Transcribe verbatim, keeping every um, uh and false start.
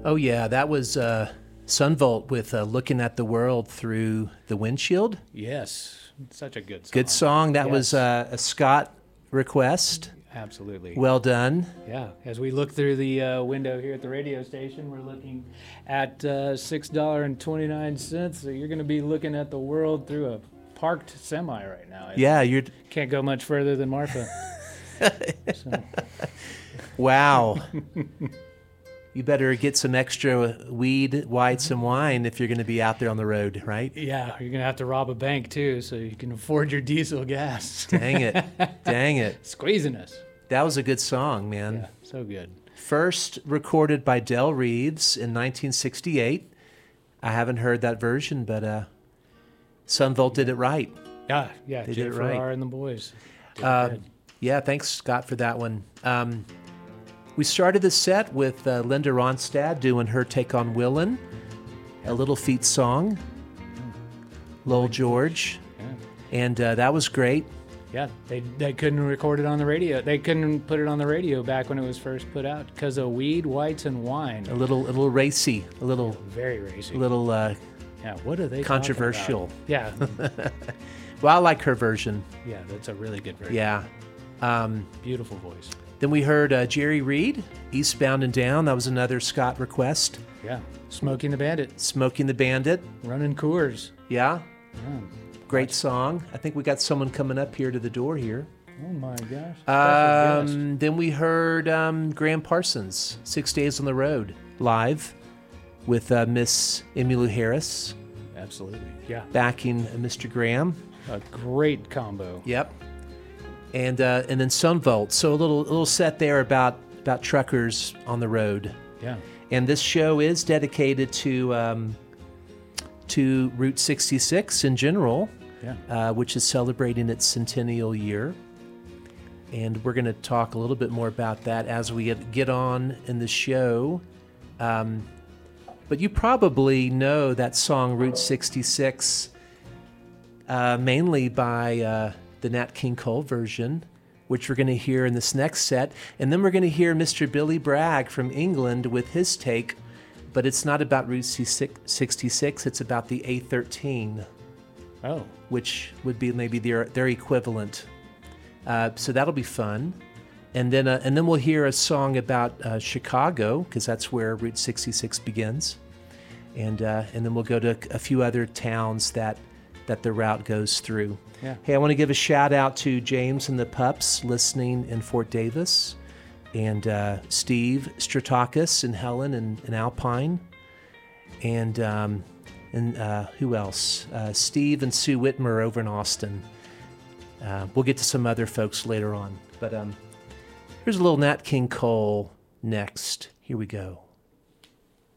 Oh, yeah, that was uh, Sunvolt with uh, Looking at the World Through the Windshield. Yes, such a good song. Good song. That yes. was uh, a Scott request. Absolutely. Well done. Yeah, as we look through the uh, window here at the radio station, we're looking at uh, six dollars and twenty-nine cents, so you're going to be looking at the world through a parked semi right now. Yeah, you're... Can't go much further than Marfa. so. Wow. You better get some extra weed, whites, and wine if you're going to be out there on the road, right? Yeah, you're going to have to rob a bank, too, so you can afford your diesel gas. Dang it. Dang it. Squeezing us. That was a good song, man. Yeah, so good. First recorded by Del Reeves in nineteen sixty-eight. I haven't heard that version, but uh, Sunvolt did it right. Yeah, yeah, they Jay did it right. Farrar and the boys. Uh, yeah, thanks, Scott, for that one. Um, we started the set with uh, Linda Ronstadt doing her take on Willin', a Little Feat song, Lowell George, yeah. and uh, that was great. Yeah, they they couldn't record it on the radio. They couldn't put it on the radio back when it was first put out because of weed, whites, and wine. A little, a little racy, a little, very racy, a little. Uh, yeah, what are they? Controversial. Yeah. Well, I like her version. Yeah, that's a really good version. Yeah. Um, Beautiful voice. Then we heard uh, Jerry Reed, Eastbound and Down. That was another Scott request. Yeah. Smoking the Bandit. Smoking the Bandit. Running Coors. Yeah. Yeah. Great song. I think we got someone coming up here to the door here. Oh, my gosh. Um, then we heard um, Graham Parsons, Six Days on the Road, live with uh, Miss Emmylou Harris. Absolutely. Yeah. Backing uh, Mister Graham. A great combo. Yep. And uh, and then Sunvolt. So a little a little set there about about truckers on the road. Yeah. And this show is dedicated to um, to Route sixty-six in general, yeah. uh, which is celebrating its centennial year. And we're going to talk a little bit more about that as we get, get on in the show. Um, but you probably know that song Route sixty-six uh, mainly by uh, the Nat King Cole version, which we're going to hear in this next set. And then we're going to hear Mister Billy Bragg from England with his take, but it's not about Route sixty-six, it's about the A thirteen. Oh. Which would be maybe their, their equivalent. Uh, so that'll be fun. And then uh, and then we'll hear a song about uh, Chicago, because that's where Route sixty-six begins. And uh, and then we'll go to a few other towns that that the route goes through. Yeah. Hey, I want to give a shout out to James and the Pups listening in Fort Davis, and uh, Steve Stratakis and Helen in, in Alpine, and um, and uh, who else? Uh, Steve and Sue Whitmer over in Austin. Uh, we'll get to some other folks later on, but um, here's a little Nat King Cole next. Here we go.